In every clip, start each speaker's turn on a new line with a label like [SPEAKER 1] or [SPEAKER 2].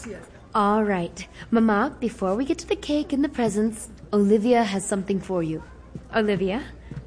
[SPEAKER 1] All right. Mama, before we get to the cake and the presents, Olivia has something for you. Olivia?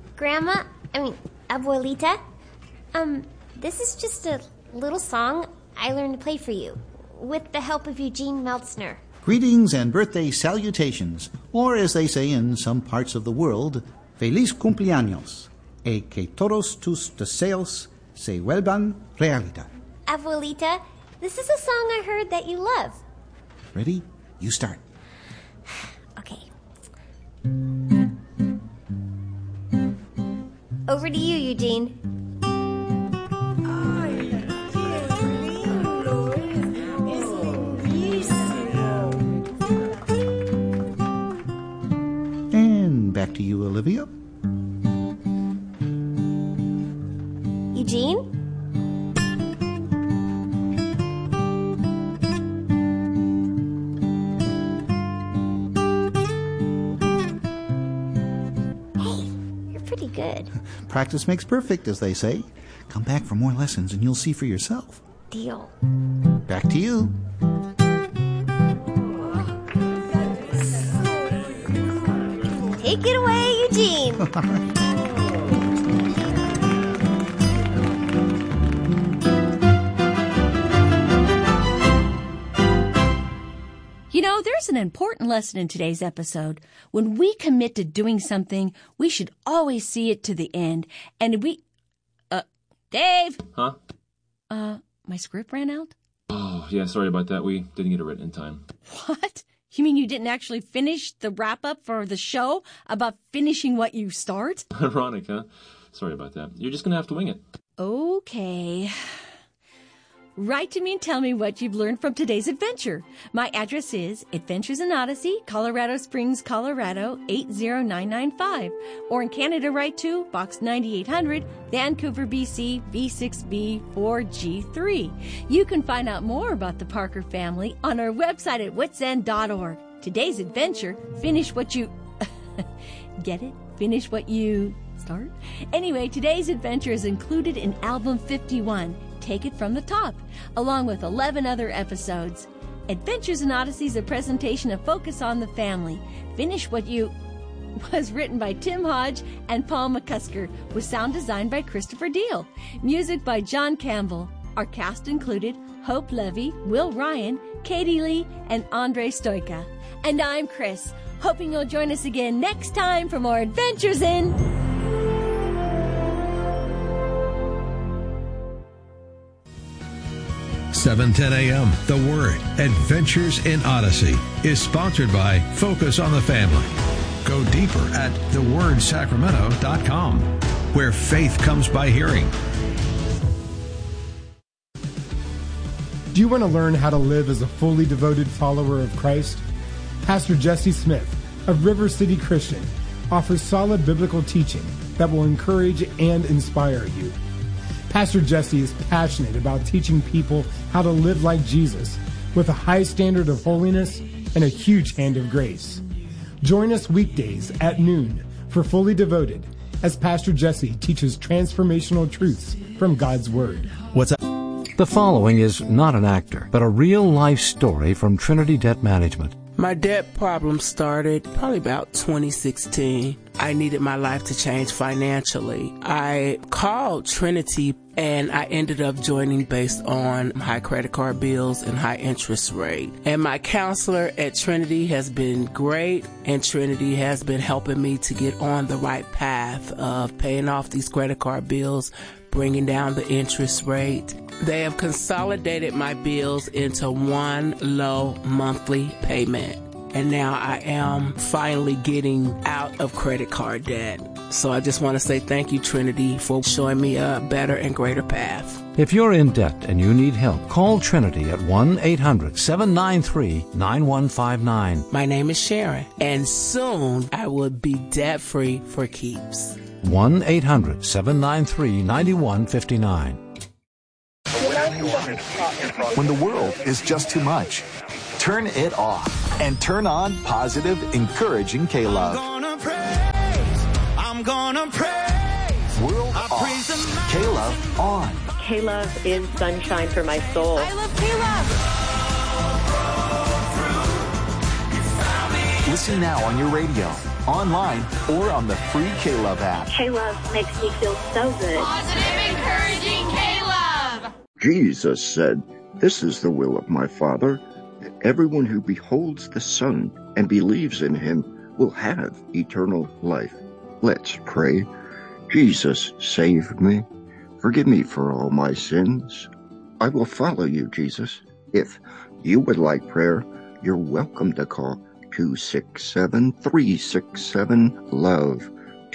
[SPEAKER 2] Abuelita, this is just a little song I learned to play for you, with the help of Eugene Meltzner.
[SPEAKER 3] Greetings and birthday salutations, or as they say in some parts of the world, Feliz cumpleaños, y que todos tus deseos se vuelvan realidad.
[SPEAKER 2] Abuelita, this is a song I heard that you love.
[SPEAKER 3] Ready? You start.
[SPEAKER 2] Okay. Over to you, Eugene.
[SPEAKER 3] And back to you, Olivia.
[SPEAKER 2] Eugene? Pretty good.
[SPEAKER 3] Practice makes perfect, as they say. Come back for more lessons and you'll see for yourself.
[SPEAKER 2] Deal.
[SPEAKER 3] Back to you.
[SPEAKER 2] Take it away, Eugene.
[SPEAKER 4] You know, there's an important lesson in today's episode. When we commit to doing something, we should always see it to the end. And Dave!
[SPEAKER 5] Huh?
[SPEAKER 4] My script ran out?
[SPEAKER 5] Oh, yeah, sorry about that. We didn't get it written in time.
[SPEAKER 4] What? You mean you didn't actually finish the wrap-up for the show about finishing what you start?
[SPEAKER 5] Ironic, huh? Sorry about that. You're just going to have to wing it.
[SPEAKER 4] Okay. Write to me and tell me what you've learned from today's adventure. My address is Adventures in Odyssey, Colorado Springs, Colorado, 80995. Or in Canada, write to Box 9800, Vancouver, BC, V6B 4G3. You can find out more about the Parker family on our website at witsend.org. Today's adventure, finish what you... Get it? Finish what you... start? Anyway, today's adventure is included in Album 51, Take It From the Top, along with 11 other episodes. Adventures in Odyssey is a presentation of Focus on the Family. Finish What You... was written by Tim Hodge and Paul McCusker, with sound design by Christopher Deal. Music by John Campbell. Our cast included Hope Levy, Will Ryan, Katie Lee, and Andre Stoika. And I'm Chris, hoping you'll join us again next time for more Adventures in...
[SPEAKER 6] 7:10 a.m. The Word, Adventures in Odyssey, is sponsored by Focus on the Family. Go deeper at thewordsacramento.com, where faith comes by hearing.
[SPEAKER 7] Do you want to learn how to live as a fully devoted follower of Christ? Pastor Jesse Smith of River City Christian offers solid biblical teaching that will encourage and inspire you. Pastor Jesse is passionate about teaching people how to live like Jesus with a high standard of holiness and a huge hand of grace. Join us weekdays at noon for Fully Devoted as Pastor Jesse teaches transformational truths from God's Word.
[SPEAKER 6] What's up? The following is not an actor, but a real-life story from Trinity Debt Management.
[SPEAKER 8] My debt problem started probably about 2016. I needed my life to change financially. I called Trinity and I ended up joining based on high credit card bills and high interest rate. And my counselor at Trinity has been great, and Trinity has been helping me to get on the right path of paying off these credit card bills, bringing down the interest rate. They have consolidated my bills into one low monthly payment. And now I am finally getting out of credit card debt. So I just want to say thank you, Trinity, for showing me a better and greater path.
[SPEAKER 6] If you're in debt and you need help, call Trinity at 1-800-793-9159.
[SPEAKER 8] My name is Sharon, and soon I will be debt-free for keeps.
[SPEAKER 6] 1-800-793-9159.
[SPEAKER 9] When the world is just too much, turn it off and turn on positive, encouraging K-Love.
[SPEAKER 10] I'm gonna praise.
[SPEAKER 9] World off. K-Love on.
[SPEAKER 11] K-Love is sunshine for my soul.
[SPEAKER 10] I love K-Love.
[SPEAKER 9] Listen now on your radio, online, or on the free K-Love app.
[SPEAKER 11] K-Love makes me feel so good.
[SPEAKER 10] Positive, encouraging K-Love.
[SPEAKER 12] Jesus said, "This is the will of my Father, that everyone who beholds the Son and believes in him will have eternal life." Let's pray. Jesus, save me. Forgive me for all my sins. I will follow you, Jesus. If you would like prayer, you're welcome to call 267-367-LOVE,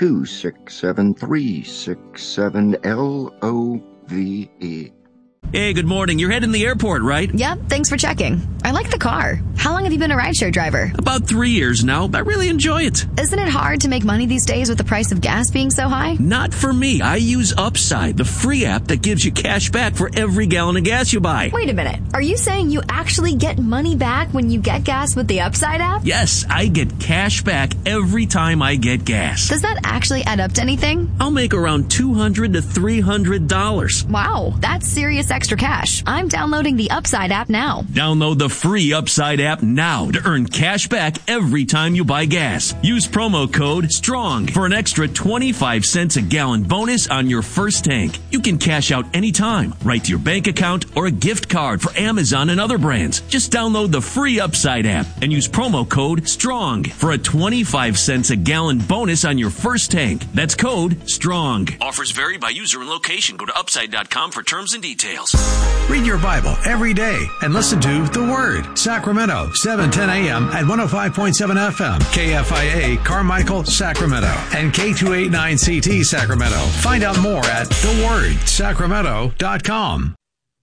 [SPEAKER 12] 267-367-LOVE.
[SPEAKER 13] Hey, good morning. You're heading to the airport, right?
[SPEAKER 14] Yep, thanks for checking. I like the car. How long have you been a rideshare driver?
[SPEAKER 13] About 3 years now. I really enjoy it.
[SPEAKER 14] Isn't it hard to make money these days with the price of gas being so high?
[SPEAKER 13] Not for me. I use Upside, the free app that gives you cash back for every gallon of gas you buy.
[SPEAKER 14] Wait a minute. Are you saying you actually get money back when you get gas with the Upside app?
[SPEAKER 13] Yes, I get cash back every time I get gas.
[SPEAKER 14] Does that actually add up to anything?
[SPEAKER 13] I'll make around $200 to $300.
[SPEAKER 14] Wow, that's serious extra cash. I'm downloading the Upside app now.
[SPEAKER 13] Download the free Upside app now to earn cash back every time you buy gas. Use promo code STRONG for an extra 25 cents a gallon bonus on your first tank. You can cash out anytime, right to your bank account or a gift card for Amazon and other brands. Just download the free Upside app and use promo code STRONG for a 25 cents a gallon bonus on your first tank. That's code STRONG. Offers vary by user and location. Go to upside.com for terms and details.
[SPEAKER 6] Read your Bible every day and listen to The Word. Sacramento, 7:10 a.m. at 105.7 FM. KFIA, Carmichael, Sacramento. And K289CT, Sacramento. Find out more at thewordsacramento.com.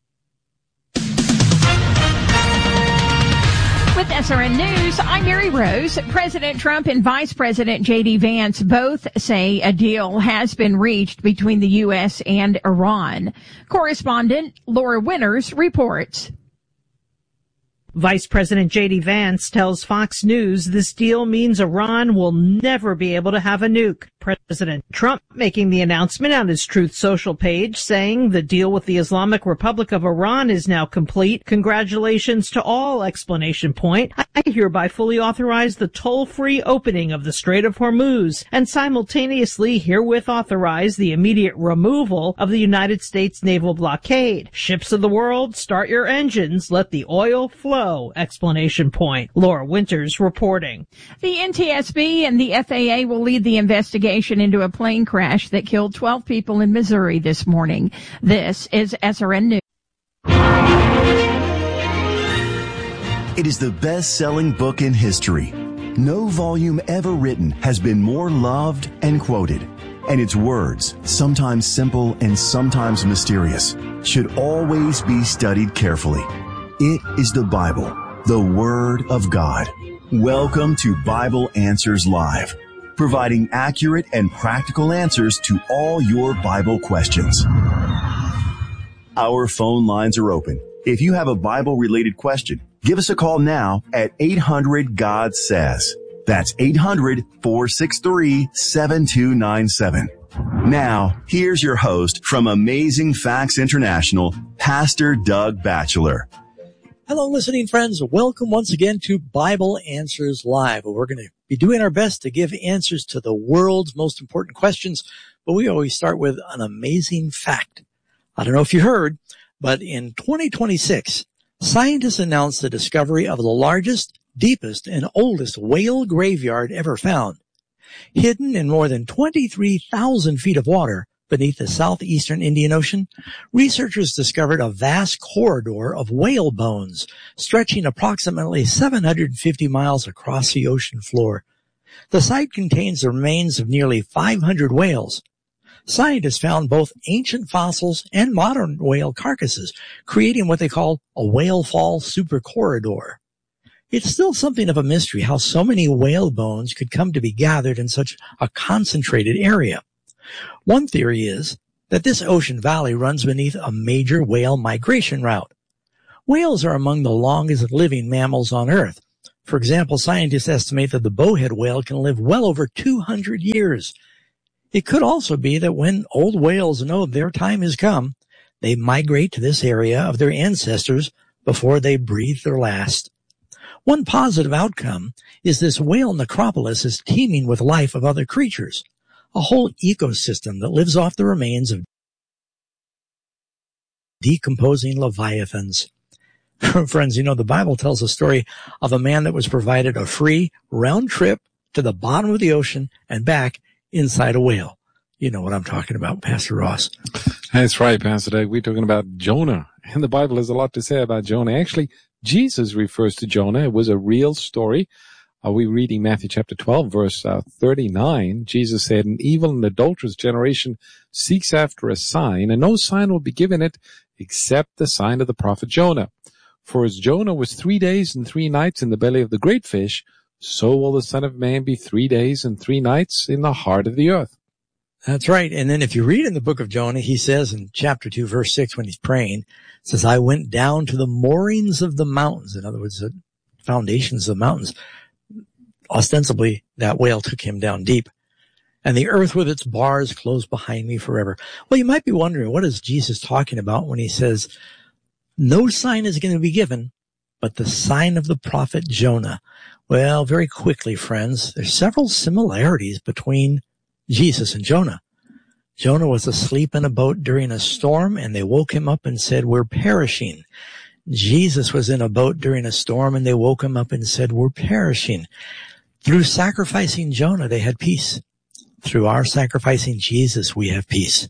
[SPEAKER 15] With SRN News, I'm Mary Rose. President Trump and Vice President J.D. Vance both say a deal has been reached between the U.S. and Iran. Correspondent Laura Winters reports.
[SPEAKER 16] Vice President J.D. Vance tells Fox News this deal means Iran will never be able to have a nuke. President Trump making the announcement on his Truth Social page, saying the deal with the Islamic Republic of Iran is now complete. Congratulations to all! Exclamation point. I hereby fully authorize the toll-free opening of the Strait of Hormuz and simultaneously herewith authorize the immediate removal of the United States naval blockade. Ships of the world, start your engines. Let the oil flow! Explanation point. Laura Winters reporting.
[SPEAKER 15] The NTSB and the FAA will lead the investigation into a plane crash that killed 12 people in Missouri this morning. This is SRN News.
[SPEAKER 17] It is the best-selling book in history. No volume ever written has been more loved and quoted. And its words, sometimes simple and sometimes mysterious, should always be studied carefully. It is the Bible, the Word of God. Welcome to Bible Answers Live, providing accurate and practical answers to all your Bible questions. Our phone lines are open. If you have a Bible-related question, give us a call now at 800-GOD-SAYS. That's 800-463-7297. Now, here's your host from Amazing Facts International, Pastor Doug Batchelor.
[SPEAKER 18] Hello, listening friends. Welcome once again to Bible Answers Live. We're going to be doing our best to give answers to the world's most important questions, but we always start with an amazing fact. I don't know if you heard, but in 2026, scientists announced the discovery of the largest, deepest, and oldest whale graveyard ever found. Hidden in more than 23,000 feet of water beneath the southeastern Indian Ocean, researchers discovered a vast corridor of whale bones stretching approximately 750 miles across the ocean floor. The site contains the remains of nearly 500 whales. Scientists found both ancient fossils and modern whale carcasses, creating what they call a whale fall supercorridor. It's still something of a mystery how so many whale bones could come to be gathered in such a concentrated area. One theory is that this ocean valley runs beneath a major whale migration route. Whales are among the longest living mammals on Earth. For example, scientists estimate that the bowhead whale can live well over 200 years. It could also be that when old whales know their time has come, they migrate to this area of their ancestors before they breathe their last. One positive outcome is this whale necropolis is teeming with life of other creatures, a whole ecosystem that lives off the remains of decomposing leviathans. Friends, you know, the Bible tells a story of a man that was provided a free round trip to the bottom of the ocean and back inside a whale. You know what I'm talking about, Pastor Ross.
[SPEAKER 19] That's right, Pastor Doug. We're talking about Jonah. And the Bible has a lot to say about Jonah. Actually, Jesus refers to Jonah. It was a real story. We reading Matthew chapter 12, verse 39. Jesus said, "An evil and adulterous generation seeks after a sign, and no sign will be given it except the sign of the prophet Jonah. For as Jonah was 3 days and 3 nights in the belly of the great fish, so will the Son of Man be 3 days and 3 nights in the heart of the earth."
[SPEAKER 18] That's right. And then if you read in the book of Jonah, he says in chapter 2, verse 6, when he's praying, it says, "I went down to the moorings of the mountains." In other words, the foundations of the mountains. Ostensibly, that whale took him down deep. "And the earth with its bars closed behind me forever." Well, you might be wondering, what is Jesus talking about when he says, no sign is going to be given, but the sign of the prophet Jonah? Well, very quickly, friends, there's several similarities between Jesus and Jonah. Jonah was asleep in a boat during a storm, and they woke him up and said, "We're perishing." Jesus was in a boat during a storm, and they woke him up and said, "We're perishing." Through sacrificing Jonah, they had peace. Through our sacrificing Jesus, we have peace.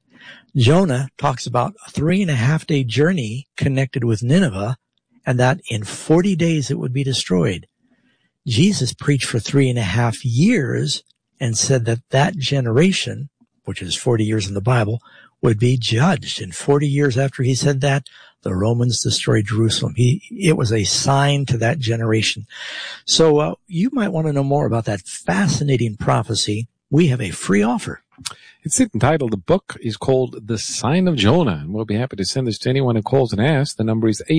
[SPEAKER 18] Jonah talks about a 3.5-day journey connected with Nineveh, and that in 40 days it would be destroyed. Jesus preached for 3.5 years and said that that generation, which is 40 years in the Bible, would be judged. And 40 years after he said that, the Romans destroyed Jerusalem. It was a sign to that generation. So you might want to know more about that fascinating prophecy. We have a free offer.
[SPEAKER 19] It's entitled, the book is called The Sign of Jonah, and we'll be happy to send this to anyone who calls and asks. The number is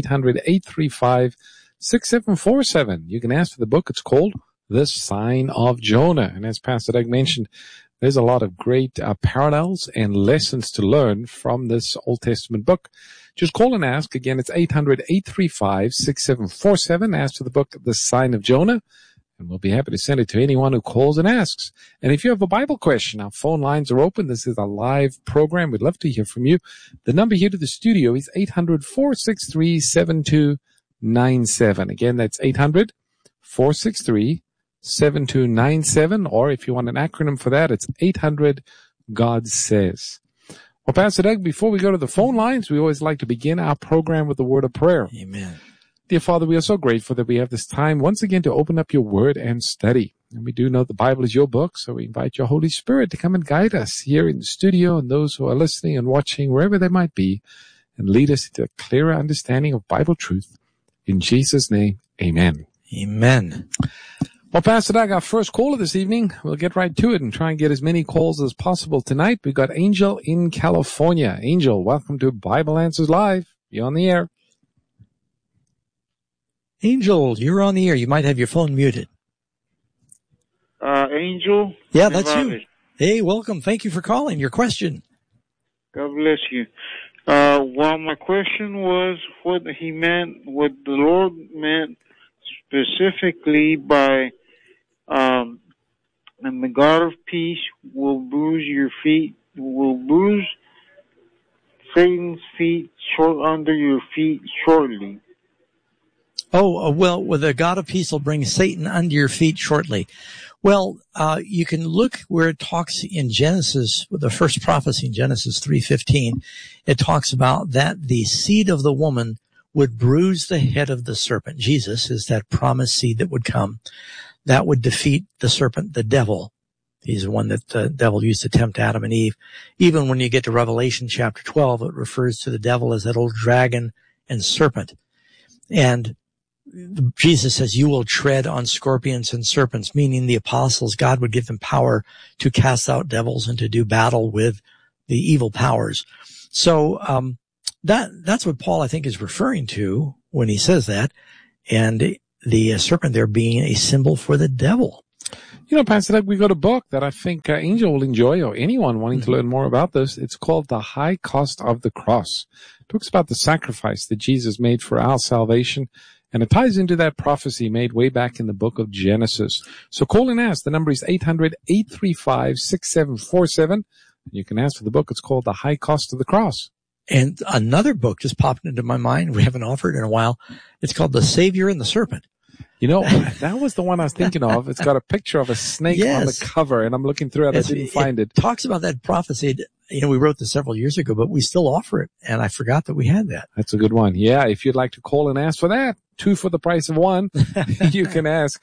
[SPEAKER 19] 800-835-6747. You can ask for the book. It's called The Sign of Jonah. And as Pastor Doug mentioned, there's a lot of great parallels and lessons to learn from this Old Testament book. Just call and ask. Again, it's 800-835-6747. Ask for the book, The Sign of Jonah, and we'll be happy to send it to anyone who calls and asks. And if you have a Bible question, our phone lines are open. This is a live program. We'd love to hear from you. The number here to the studio is 800-463-7297. Again, that's 800-463-7297. Or if you want an acronym for that, it's 800 God Says. Well, Pastor Doug, before we go to the phone lines, we always like to begin our program with a word of prayer.
[SPEAKER 18] Amen.
[SPEAKER 19] Dear Father, we are so grateful that we have this time once again to open up your word and study. And we do know the Bible is your book, so we invite your Holy Spirit to come and guide us here in the studio and those who are listening and watching, wherever they might be, and lead us into a clearer understanding of Bible truth. In Jesus' name, amen.
[SPEAKER 18] Amen.
[SPEAKER 19] Well, Pastor Doug, our first caller this evening, we'll get right to it and try and get as many calls as possible tonight. We've got Angel in California. Angel, welcome to Bible Answers Live. You're on the air.
[SPEAKER 18] Angel, you're on the air. You might have your phone muted.
[SPEAKER 20] Angel?
[SPEAKER 18] Yeah, that's you. Hey, welcome. Thank you for calling. Your question.
[SPEAKER 20] God bless you. Well, my question was what the Lord meant specifically by, and the God of peace will bruise Satan's feet under your feet shortly.
[SPEAKER 18] Oh, well, the God of peace will bring Satan under your feet shortly. Well, you can look where it talks in Genesis, the first prophecy in Genesis 3:15. It talks about that the seed of the woman would bruise the head of the serpent. Jesus is that promised seed that would come. That would defeat the serpent, the devil. He's the one that the devil used to tempt Adam and Eve. Even when you get to Revelation chapter 12, it refers to the devil as that old dragon and serpent. And Jesus says, you will tread on scorpions and serpents, meaning the apostles, God would give them power to cast out devils and to do battle with the evil powers. So, that's what Paul, I think, is referring to when he says that. And the serpent there being a symbol for the devil.
[SPEAKER 19] You know, Pastor Doug, we got a book that I think Angel will enjoy, or anyone wanting to learn more about this. It's called The High Cost of the Cross. It talks about the sacrifice that Jesus made for our salvation. And it ties into that prophecy made way back in the book of Genesis. So call and ask. The number is 800-835-6747. You can ask for the book. It's called The High Cost of the Cross.
[SPEAKER 18] And another book just popped into my mind. We haven't offered in a while. It's called The Savior and the Serpent.
[SPEAKER 19] You know, that was the one I was thinking of. It's got a picture of a snake on the cover, and I'm looking through it. I didn't find it.
[SPEAKER 18] It talks about that prophecy. You know, we wrote this several years ago, but we still offer it, and I forgot that we had that.
[SPEAKER 19] That's a good one. Yeah, if you'd like to call and ask for that, 2 for the price of 1, you can ask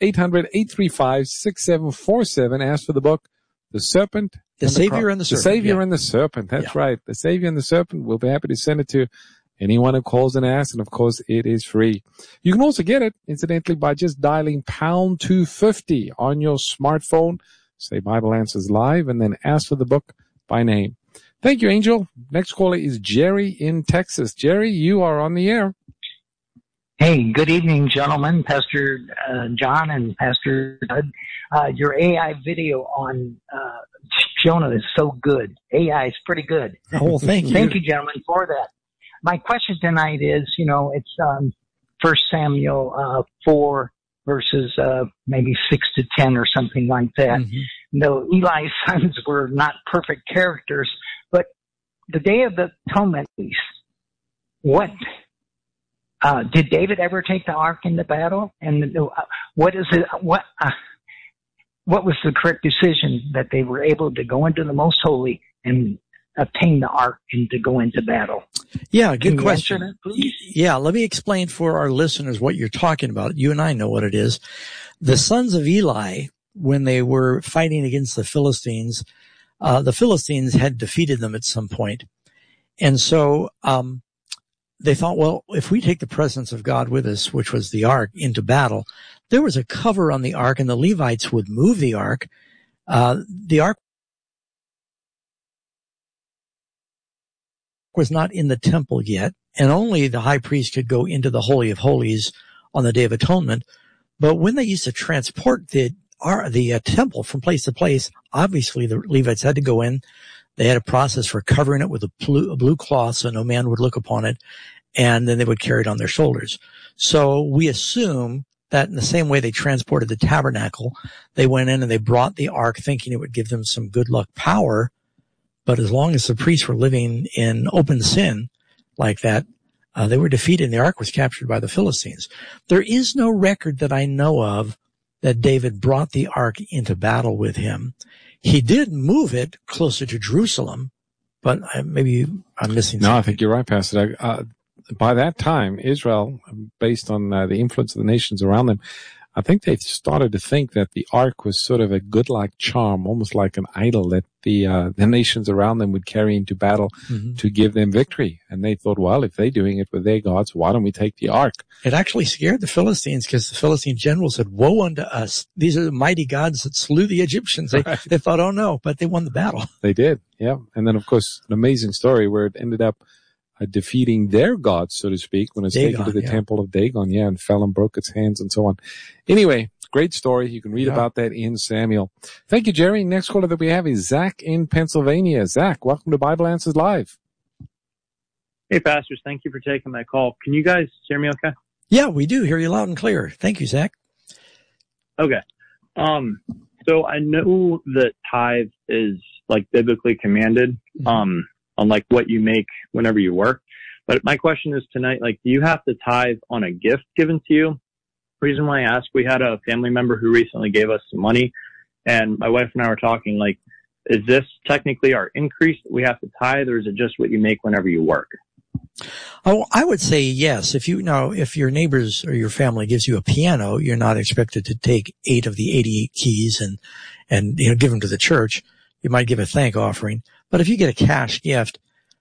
[SPEAKER 19] 800-835-6747. Ask for the book, The Serpent.
[SPEAKER 18] The Savior and the Serpent.
[SPEAKER 19] The Savior and the Serpent. That's right. The Savior and the Serpent. We'll be happy to send it to anyone who calls and asks, and of course, it is free. You can also get it, incidentally, by just dialing pound 250 on your smartphone. Say Bible Answers Live, and then ask for the book by name. Thank you, Angel. Next caller is Jerry in Texas. Jerry, you are on the air.
[SPEAKER 21] Hey, good evening, gentlemen. Pastor John and Pastor Doug. Your AI video on Jonah is so good. AI is pretty good.
[SPEAKER 18] Oh, thank you.
[SPEAKER 21] Thank you, gentlemen, for that. My question tonight is, you know, it's 1 Samuel 4 verses maybe 6 to 10 or something like that. Mm-hmm. No, Eli's sons were not perfect characters, but the Day of the Atonement feast, what did David ever take the ark into battle? And what is it? What was the correct decision that they were able to go into the Most Holy and obtain the ark and to go into battle?
[SPEAKER 18] Yeah, good question. Yeah, let me explain for our listeners what you're talking about. You and I know what it is. The sons of Eli, when they were fighting against the Philistines had defeated them at some point. And so they thought, well, if we take the presence of God with us, which was the ark, into battle, there was a cover on the ark, and the Levites would move the ark. The ark was not in the temple yet, and only the high priest could go into the Holy of Holies on the Day of Atonement. But when they used to transport the temple from place to place, obviously the Levites had to go in. They had a process for covering it with a blue cloth so no man would look upon it, and then they would carry it on their shoulders. So we assume that in the same way they transported the tabernacle, they went in and they brought the ark thinking it would give them some good luck power. But as long as the priests were living in open sin like that, they were defeated, and the ark was captured by the Philistines. There is no record that I know of that David brought the ark into battle with him. He did move it closer to Jerusalem, but maybe I'm missing something.
[SPEAKER 19] No, I think you're right, Pastor Doug. By that time, Israel, based on the influence of the nations around them, I think they started to think that the ark was sort of a good luck charm, almost like an idol that the nations around them would carry into battle to give them victory. And they thought, well, if they're doing it with their gods, why don't we take the ark?
[SPEAKER 18] It actually scared the Philistines, because the Philistine general said, woe unto us. These are the mighty gods that slew the Egyptians. They thought, oh no, but they won the battle.
[SPEAKER 19] They did, yeah. And then, of course, an amazing story where it ended up defeating their gods, so to speak, when it's taken to the temple of Dagon, and fell and broke its hands and so on. Anyway, great story. You can read about that in Samuel. Thank you, Jerry. Next caller that we have is Zach in Pennsylvania. Zach, welcome to Bible Answers Live.
[SPEAKER 22] Hey, pastors. Thank you for taking my call. Can you guys hear me okay?
[SPEAKER 18] Yeah, we do hear you loud and clear. Thank you, Zach.
[SPEAKER 22] Okay. So I know that tithe is like biblically commanded. On like what you make whenever you work. But my question is tonight, like, do you have to tithe on a gift given to you? Reason why I ask, we had a family member who recently gave us some money, and my wife and I were talking, like, is this technically our increase that we have to tithe, or is it just what you make whenever you work?
[SPEAKER 18] Oh, I would say yes. If your neighbors or your family gives you a piano, you're not expected to take 8 of the 88 keys and give them to the church. You might give a thank offering. But if you get a cash gift,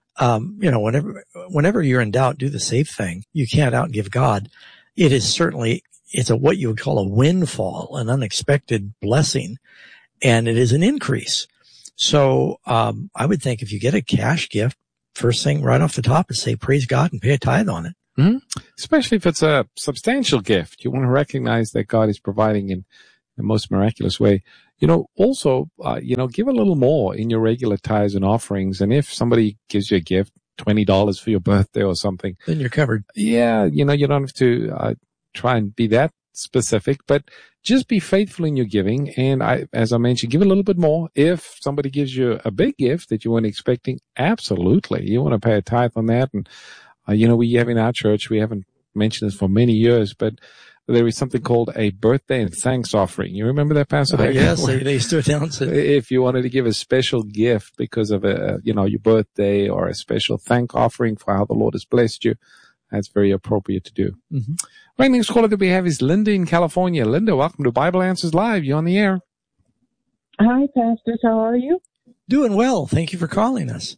[SPEAKER 18] whenever you're in doubt, do the safe thing. You can't outgive God. It is certainly, it's what you would call a windfall, an unexpected blessing, and it is an increase. So, I would think if you get a cash gift, first thing right off the top is say, praise God and pay a tithe on it.
[SPEAKER 19] Mm-hmm. Especially if it's a substantial gift. You want to recognize that God is providing in the most miraculous way. Also, give a little more in your regular tithes and offerings. And if somebody gives you a gift, $20 for your birthday or something.
[SPEAKER 18] Then you're covered.
[SPEAKER 19] Yeah, you don't have to try and be that specific, but just be faithful in your giving. And as I mentioned, give a little bit more. If somebody gives you a big gift that you weren't expecting, absolutely. You want to pay a tithe on that. And, we have in our church, we haven't mentioned this for many years, but there is something called a birthday and thanks offering. You remember that, Pastor?
[SPEAKER 18] Yes, they used to announce it.
[SPEAKER 19] If you wanted to give a special gift because of your birthday, or a special thank offering for how the Lord has blessed you, that's very appropriate to do.
[SPEAKER 18] Mm-hmm.
[SPEAKER 19] Right, next caller that we have is Linda in California. Linda, welcome to Bible Answers Live. You're on the air.
[SPEAKER 1] Hi, pastors. How are you?
[SPEAKER 18] Doing well. Thank you for calling us.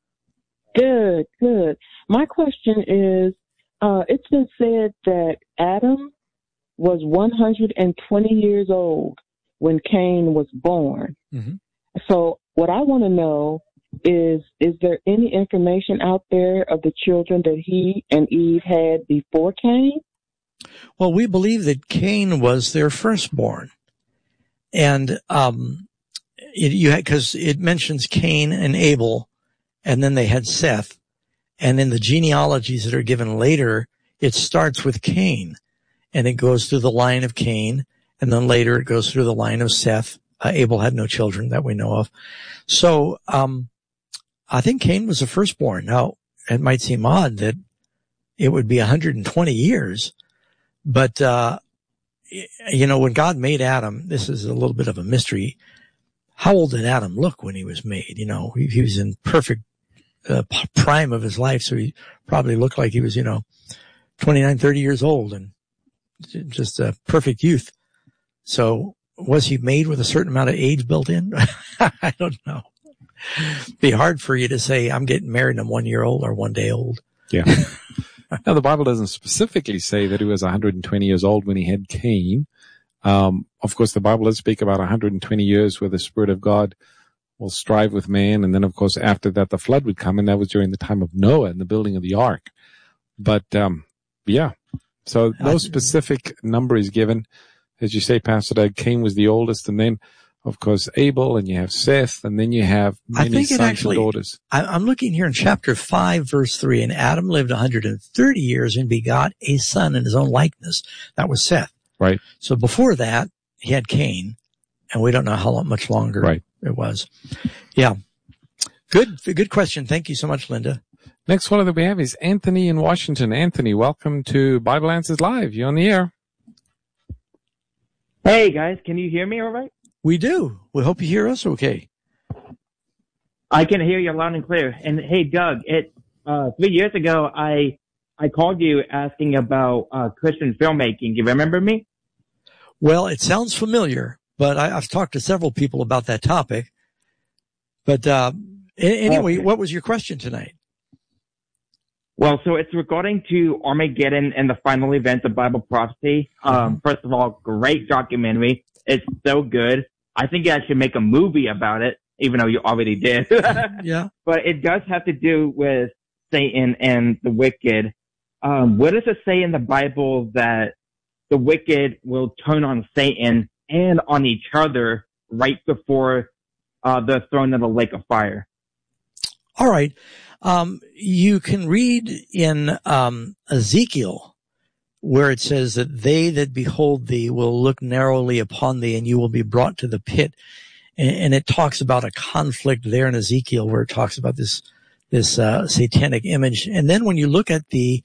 [SPEAKER 1] Good. My question is, it's been said that Adam was 120 years old when Cain was born.
[SPEAKER 18] Mm-hmm.
[SPEAKER 1] So what I want to know is there any information out there of the children that he and Eve had before Cain?
[SPEAKER 18] Well, we believe that Cain was their firstborn. And, because it mentions Cain and Abel, and then they had Seth. And in the genealogies that are given later, it starts with Cain, and it goes through the line of Cain, and then later it goes through the line of Seth. Abel had no children that we know of. So, I think Cain was the firstborn. Now, it might seem odd that it would be 120 years, but, when God made Adam, this is a little bit of a mystery. How old did Adam look when he was made? He was in perfect prime of his life, so he probably looked like he was, 29, 30 years old and just a perfect youth. So was he made with a certain amount of age built in? I don't know. It'd be hard for you to say, I'm getting married and I'm 1 year old or 1 day old.
[SPEAKER 19] Yeah. Now, the Bible doesn't specifically say that he was 120 years old when he had Cain. Of course, the Bible does speak about 120 years where the Spirit of God will strive with man. And then, of course, after that, the flood would come. And that was during the time of Noah and the building of the ark. But, yeah. So no specific number is given. As you say, Pastor Doug, Cain was the oldest. And then, of course, Abel, and you have Seth, and then you have many sons and daughters.
[SPEAKER 18] I'm looking here in chapter 5, verse 3, and Adam lived 130 years and begot a son in his own likeness. That was Seth.
[SPEAKER 19] Right.
[SPEAKER 18] So before that, he had Cain, and we don't know how much longer it was. Yeah. Good question. Thank you so much, Linda.
[SPEAKER 19] Next one that we have is Anthony in Washington. Anthony, welcome to Bible Answers Live. You're on the air.
[SPEAKER 3] Hey, guys. Can you hear me all right?
[SPEAKER 18] We do. We hope you hear us okay.
[SPEAKER 3] I can hear you loud and clear. And hey, Doug, 3 years ago, I called you asking about Christian filmmaking. Do you remember me?
[SPEAKER 18] Well, it sounds familiar, but I've talked to several people about that topic. But anyway, okay. What was your question tonight?
[SPEAKER 3] Well, so it's regarding to Armageddon and the final events of Bible prophecy. First of all, great documentary. It's so good. I think I should make a movie about it, even though you already did.
[SPEAKER 18] Yeah.
[SPEAKER 3] But it does have to do with Satan and the wicked. What does it say in the Bible that the wicked will turn on Satan and on each other right before the throne of the lake of fire?
[SPEAKER 18] All right. You can read in Ezekiel where it says that they that behold thee will look narrowly upon thee and you will be brought to the pit. And it talks about a conflict there in Ezekiel where it talks about this satanic image. And then when you look at the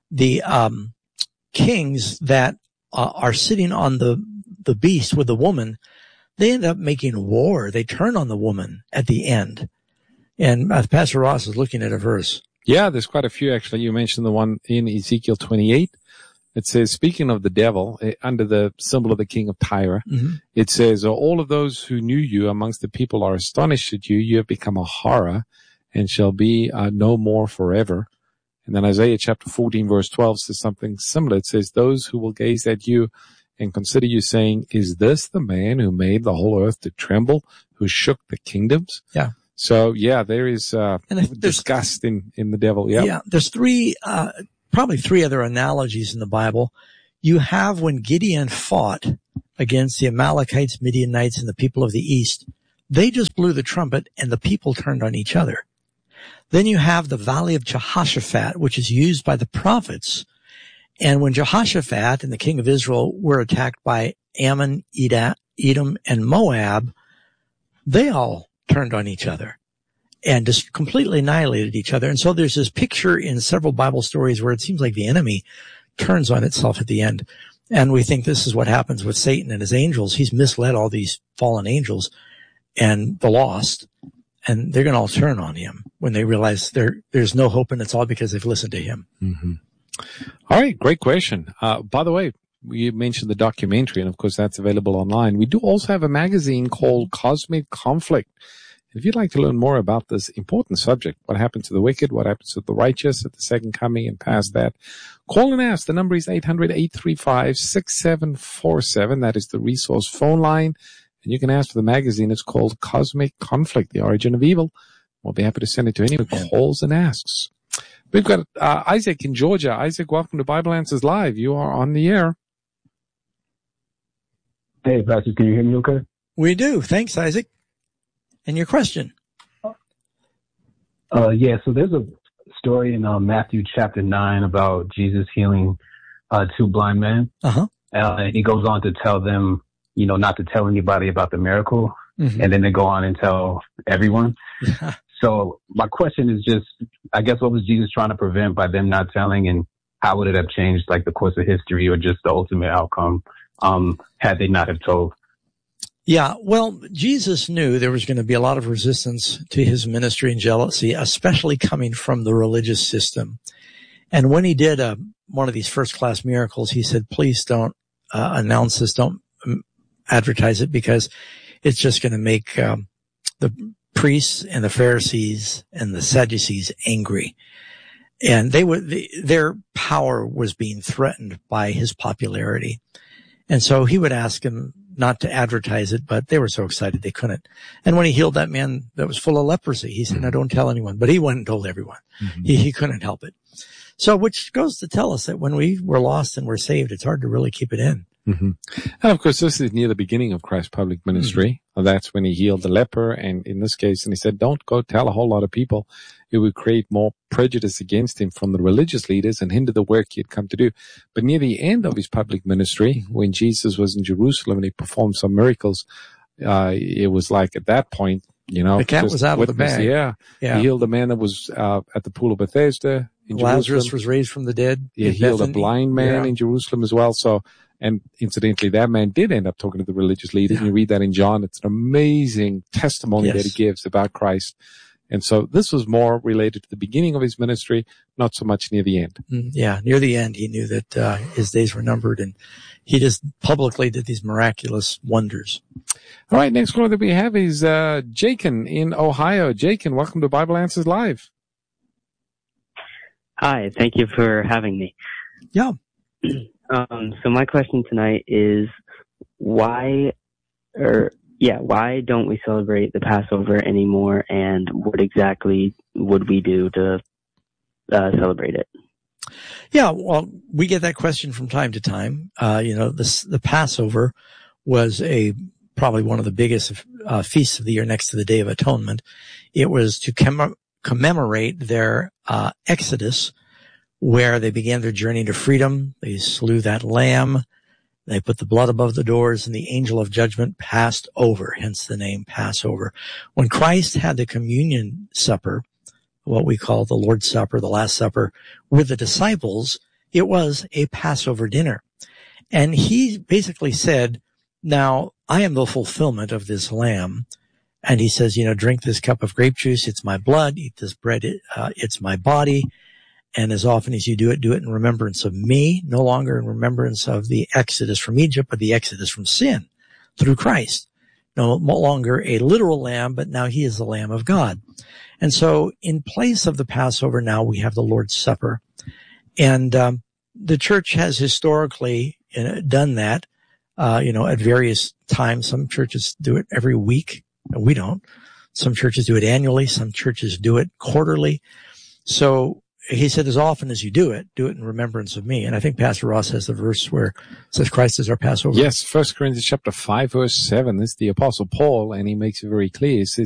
[SPEAKER 18] kings that are sitting on the beast with the woman, they end up making war. They turn on the woman at the end. And Pastor Ross is looking at a verse.
[SPEAKER 19] Yeah, there's quite a few actually. You mentioned the one in Ezekiel 28. It says, speaking of the devil, under the symbol of the king of Tyre, it says, all of those who knew you amongst the people are astonished at you. You have become a horror and shall be no more forever. And then Isaiah chapter 14 verse 12 says something similar. It says, those who will gaze at you and consider you saying, is this the man who made the whole earth to tremble, who shook the kingdoms?
[SPEAKER 18] Yeah.
[SPEAKER 19] So yeah, there is disgust in the devil. Yeah.
[SPEAKER 18] Yeah. There's probably three other analogies in the Bible. You have when Gideon fought against the Amalekites, Midianites, and the people of the east, they just blew the trumpet and the people turned on each other. Then you have the Valley of Jehoshaphat, which is used by the prophets. And when Jehoshaphat and the king of Israel were attacked by Ammon, Edom, and Moab, they all turned on each other and just completely annihilated each other. And so there's this picture in several Bible stories where it seems like the enemy turns on itself at the end. And we think this is what happens with Satan and his angels. He's misled all these fallen angels and the lost, and they're going to all turn on him when they realize there's no hope, and it's all because they've listened to him.
[SPEAKER 19] Mm-hmm. All right, great question. By the way, you mentioned the documentary, and of course that's available online. We do also have a magazine called Cosmic Conflict. If you'd like to learn more about this important subject, what happens to the wicked, what happens to the righteous at the second coming and past that, call and ask. The number is 800-835-6747. That is the resource phone line. And you can ask for the magazine. It's called Cosmic Conflict, The Origin of Evil. We'll be happy to send it to anyone who calls and asks. We've got Isaac in Georgia. Isaac, welcome to Bible Answers Live. You are on the air.
[SPEAKER 2] Hey, Pastor, can you hear me okay?
[SPEAKER 18] We do. Thanks, Isaac. And your question?
[SPEAKER 2] Yeah, so there's a story in Matthew chapter 9 about Jesus healing two blind men.
[SPEAKER 18] Uh-huh.
[SPEAKER 2] And he goes on to tell them, not to tell anybody about the miracle. Mm-hmm. And then they go on and tell everyone. So my question is just, I guess, what was Jesus trying to prevent by them not telling, and how would it have changed like the course of history or just the ultimate outcome had they not have told?
[SPEAKER 18] Yeah, well, Jesus knew there was going to be a lot of resistance to his ministry and jealousy, especially coming from the religious system. And when he did one of these first-class miracles, he said, please don't announce this, don't advertise it, because it's just going to make the priests and the Pharisees and the Sadducees angry. And their power was being threatened by his popularity. And so he would ask him not to advertise it, but they were so excited they couldn't. And when he healed that man that was full of leprosy, he said, no, don't tell anyone. But he went and told everyone. Mm-hmm. He couldn't help it. So which goes to tell us that when we were lost and we're saved, it's hard to really keep it in.
[SPEAKER 19] Mm-hmm. And of course, this is near the beginning of Christ's public ministry. Mm-hmm. That's when he healed the leper. And in this case, and he said, don't go tell a whole lot of people. It would create more prejudice against him from the religious leaders and hinder the work he had come to do. But near the end of his public ministry, when Jesus was in Jerusalem and he performed some miracles, it was like at that point,
[SPEAKER 18] the cat was out of the bag.
[SPEAKER 19] Yeah. He healed a man that was at the pool of Bethesda in
[SPEAKER 18] Lazarus
[SPEAKER 19] Jerusalem.
[SPEAKER 18] Was raised from the dead.
[SPEAKER 19] He healed a blind man in Jerusalem as well. So, and incidentally, that man did end up talking to the religious leaders. And you read that in John. It's an amazing testimony that he gives about Christ. And so this was more related to the beginning of his ministry, not so much near the end.
[SPEAKER 18] Yeah, near the end, he knew that his days were numbered, and he just publicly did these miraculous wonders.
[SPEAKER 19] All right, next caller that we have is Jakin in Ohio. Jakin, welcome to Bible Answers Live.
[SPEAKER 5] Hi, thank you for having me.
[SPEAKER 18] Yeah.
[SPEAKER 5] So my question tonight is why don't we celebrate the Passover anymore, and what exactly would we do to celebrate it?
[SPEAKER 18] Yeah, well, we get that question from time to time. The Passover was probably one of the biggest feasts of the year next to the Day of Atonement. It was to commemorate their exodus, where they began their journey to freedom. They slew that lamb. They put the blood above the doors, and the angel of judgment passed over, hence the name Passover. When Christ had the communion supper, what we call the Lord's Supper, the Last Supper, with the disciples, it was a Passover dinner. And he basically said, now, I am the fulfillment of this lamb. And he says, drink this cup of grape juice, it's my blood, eat this bread, it's my body. And as often as you do it in remembrance of me, no longer in remembrance of the exodus from Egypt, but the exodus from sin through Christ. No longer a literal lamb, but now he is the Lamb of God. And so in place of the Passover, now we have the Lord's Supper. And the church has historically done that, at various times. Some churches do it every week. We don't. Some churches do it annually. Some churches do it quarterly. So he said, as often as you do it in remembrance of me. And I think Pastor Ross has the verse where it says Christ is our Passover.
[SPEAKER 19] Yes, 1 Corinthians chapter 5, verse 7. This is the Apostle Paul, and he makes it very clear. He says,